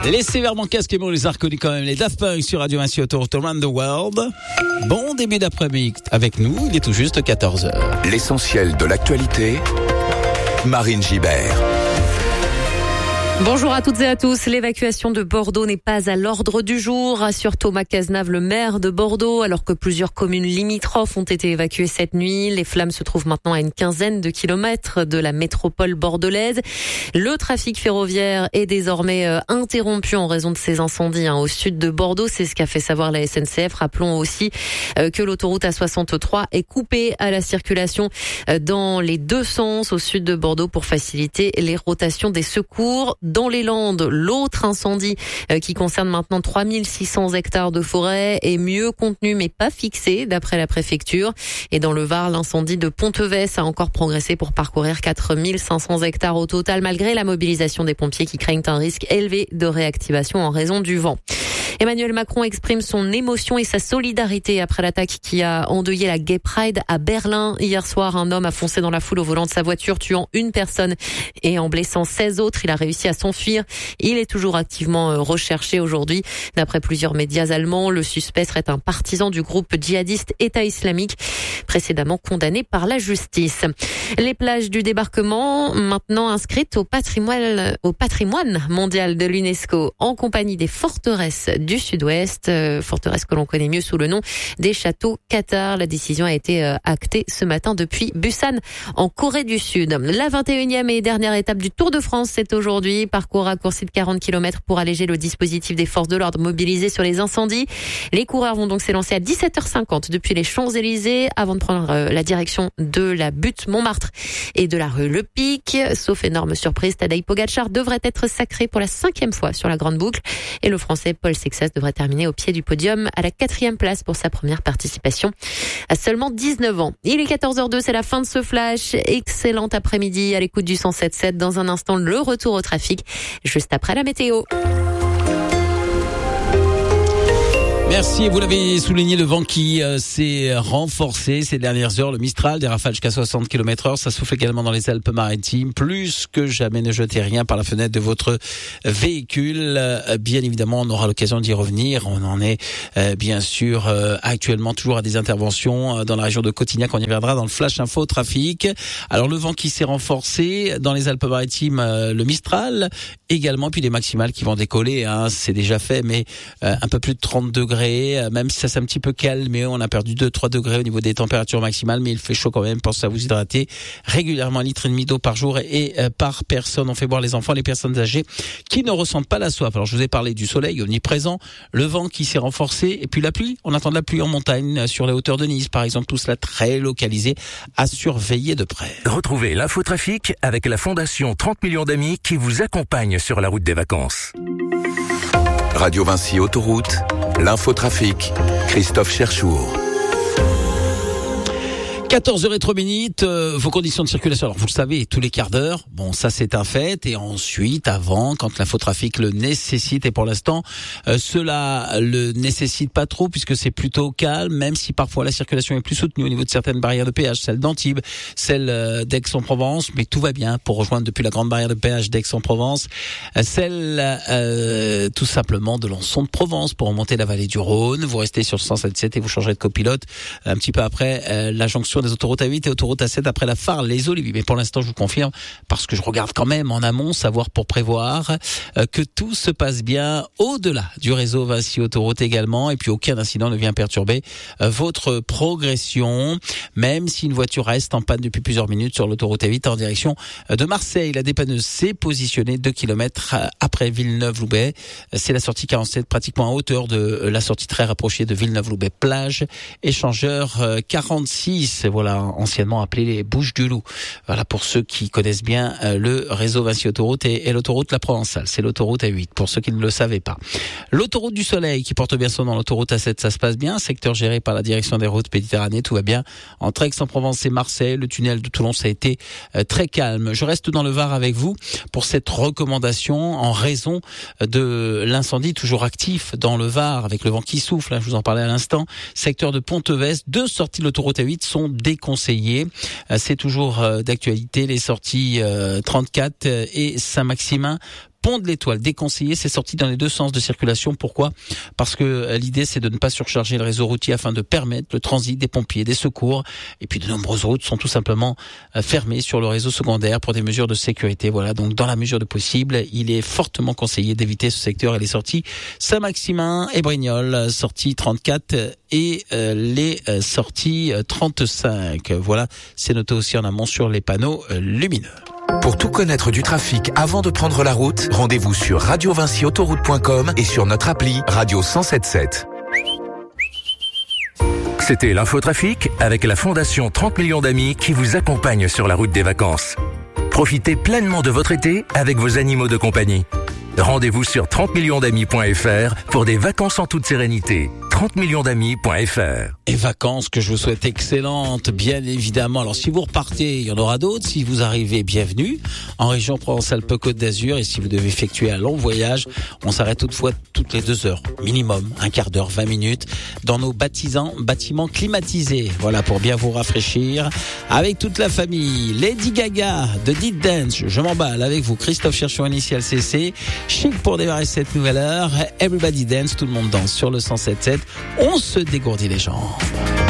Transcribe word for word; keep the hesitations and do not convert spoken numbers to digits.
Les sévères casques et bon, les a reconnus quand même. Les Daft Punk sur Radio Vinci Autoroute Around the World. Bon début d'après-midi avec nous. Il est tout juste quatorze heures. L'essentiel de l'actualité. Marine Gibert. Bonjour à toutes et à tous. L'évacuation de Bordeaux n'est pas à l'ordre du jour, assure Thomas Cazenave, le maire de Bordeaux, alors que plusieurs communes limitrophes ont été évacuées cette nuit. Les flammes se trouvent maintenant à une quinzaine de kilomètres de la métropole bordelaise. Le trafic ferroviaire est désormais euh, interrompu en raison de ces incendies hein, au sud de Bordeaux. C'est ce qu'a fait savoir la S N C F. Rappelons aussi euh, que l'autoroute A soixante-trois est coupée à la circulation euh, dans les deux sens au sud de Bordeaux pour faciliter les rotations des secours. Dans les Landes, l'autre incendie euh, qui concerne maintenant trois mille six cents hectares de forêt est mieux contenu mais pas fixé d'après la préfecture. Et dans le Var, l'incendie de Pontevès a encore progressé pour parcourir quatre mille cinq cents hectares au total malgré la mobilisation des pompiers qui craignent un risque élevé de réactivation en raison du vent. Emmanuel Macron exprime son émotion et sa solidarité après l'attaque qui a endeuillé la Gay Pride à Berlin. Hier soir, un homme a foncé dans la foule au volant de sa voiture, tuant une personne et en blessant seize autres. Il a réussi à s'enfuir. Il est toujours activement recherché aujourd'hui. D'après plusieurs médias allemands, le suspect serait un partisan du groupe djihadiste État islamique, précédemment condamné par la justice. Les plages du débarquement, maintenant inscrites au patrimoine, au patrimoine mondial de l'UNESCO, en compagnie des forteresses du Sud-Ouest, euh, forteresse que l'on connaît mieux sous le nom des châteaux Qatar. La décision a été euh, actée ce matin depuis Busan, en Corée du Sud. La vingt et unième et dernière étape du Tour de France, c'est aujourd'hui. Parcours raccourci de quarante kilomètres pour alléger le dispositif des forces de l'ordre mobilisées sur les incendies. Les coureurs vont donc s'élancer à dix-sept heures cinquante depuis les Champs-Élysées avant de prendre euh, la direction de la butte Montmartre et de la rue Le Pic. Sauf énorme surprise, Tadej Pogačar devrait être sacré pour la cinquième fois sur la grande boucle et le Français Paul Sexas devrait terminer au pied du podium à la quatrième place pour sa première participation à seulement dix-neuf ans. Il est quatorze heures deux, c'est la fin de ce flash. Excellent après-midi à l'écoute du cent sept virgule sept. Dans un instant, le retour au trafic, juste après la météo. Merci, vous l'avez souligné, le vent qui euh, s'est renforcé ces dernières heures, le Mistral, des rafales jusqu'à soixante kilomètres heure, ça souffle également dans les Alpes-Maritimes. Plus que jamais, ne jetez rien par la fenêtre de votre véhicule. Euh, bien évidemment, on aura l'occasion d'y revenir. On en est euh, bien sûr euh, actuellement toujours à des interventions euh, dans la région de Cotignac. On y reviendra dans le Flash Info Trafic. Alors le vent qui s'est renforcé dans les Alpes-Maritimes, euh, le Mistral également, puis les maximales qui vont décoller. Hein, c'est déjà fait, mais euh, un peu plus de trente degrés. Même si ça s'est un petit peu calmé, on a perdu deux trois degrés au niveau des températures maximales, mais il fait chaud quand même. Pensez à vous hydrater régulièrement, un litre et demi d'eau par jour et euh, par personne. On fait boire les enfants, les personnes âgées qui ne ressentent pas la soif. Alors je vous ai parlé du soleil omniprésent, le vent qui s'est renforcé et puis la pluie. On attend de la pluie en montagne, sur les hauteurs de Nice par exemple, tout cela très localisé, à surveiller de près. Retrouvez l'infotrafic avec la Fondation trente millions d'amis qui vous accompagne sur la route des vacances. Radio Vinci Autoroute, l'infotrafic, Christophe Cherchour. quatorze heures trois minutes, euh, vos conditions de circulation. Alors vous le savez, tous les quarts d'heure, bon ça c'est un fait. Et ensuite, avant, quand l'infotrafic le nécessite, et pour l'instant, euh, cela le nécessite pas trop puisque c'est plutôt calme, même si parfois la circulation est plus soutenue au niveau de certaines barrières de péage, celle d'Antibes, celle euh, d'Aix-en-Provence, mais tout va bien pour rejoindre depuis la grande barrière de péage d'Aix-en-Provence, euh, celle euh, tout simplement de Lançon de Provence pour remonter la vallée du Rhône. Vous restez sur le cent sept sept et vous changerez de copilote un petit peu après euh, la jonction des autoroutes A huit et autoroutes A sept après la Phare, les Oliviers. Mais pour l'instant, je vous confirme, parce que je regarde quand même en amont, savoir pour prévoir, euh, que tout se passe bien au-delà du réseau Vinci Autoroute également, et puis aucun incident ne vient perturber euh, votre progression, même si une voiture reste en panne depuis plusieurs minutes sur l'autoroute A huit en direction de Marseille. La dépanneuse s'est positionnée deux kilomètres après Villeneuve-Loubet. C'est la sortie quarante-sept, pratiquement à hauteur de la sortie très rapprochée de Villeneuve-Loubet plage. Échangeur euh, quarante-six, voilà, anciennement appelé les Bouches du Loup. Voilà, pour ceux qui connaissent bien euh, le réseau Vinci Autoroute et, et l'autoroute La Provençale. C'est l'autoroute A huit, pour ceux qui ne le savaient pas. L'autoroute du Soleil, qui porte bien son nom, l'autoroute A sept, ça se passe bien. Secteur géré par la direction des routes Méditerranée, tout va bien. Entre Aix-en-Provence et Marseille, le tunnel de Toulon, ça a été euh, très calme. Je reste dans le Var avec vous pour cette recommandation en raison de l'incendie toujours actif dans le Var, avec le vent qui souffle, hein, je vous en parlais à l'instant. Secteur de Pontevès, deux sorties de l'autoroute A huit sont déconseillées. C'est toujours d'actualité, les sorties trente-quatre et Saint-Maximin Pont de l'Étoile, déconseillé, c'est sorti dans les deux sens de circulation. Pourquoi ? Parce que l'idée, c'est de ne pas surcharger le réseau routier afin de permettre le transit des pompiers, des secours. Et puis de nombreuses routes sont tout simplement fermées sur le réseau secondaire pour des mesures de sécurité. Voilà, donc dans la mesure de possible, il est fortement conseillé d'éviter ce secteur et les sorties Saint-Maximin et Brignoles, sortie trente-quatre et euh, les euh, sorties trente-cinq. Voilà, c'est noté aussi en amont sur les panneaux euh, lumineux. Pour tout connaître du trafic avant de prendre la route, rendez-vous sur radio vinci autoroute point com et sur notre appli Radio cent sept sept. C'était l'infotrafic avec la Fondation trente millions d'amis qui vous accompagne sur la route des vacances. Profitez pleinement de votre été avec vos animaux de compagnie. Rendez-vous sur trente millions d'amis point f r pour des vacances en toute sérénité. trente millions d'amis point f r. Et vacances que je vous souhaite excellentes, bien évidemment. Alors si vous repartez, il y en aura d'autres. Si vous arrivez, bienvenue en région Provence-Alpes-Côte d'Azur. Et si vous devez effectuer un long voyage, on s'arrête toutefois toutes les deux heures, minimum, un quart d'heure, vingt minutes, dans nos bâtisans, bâtiments climatisés. Voilà, pour bien vous rafraîchir avec toute la famille. Lady Gaga de Deep Dance, je m'emballe avec vous. Christophe Cherchon, Initial C C. Chic pour démarrer cette nouvelle heure. Everybody Dance, tout le monde danse sur le cent sept sept. On se dégourdit les jambes.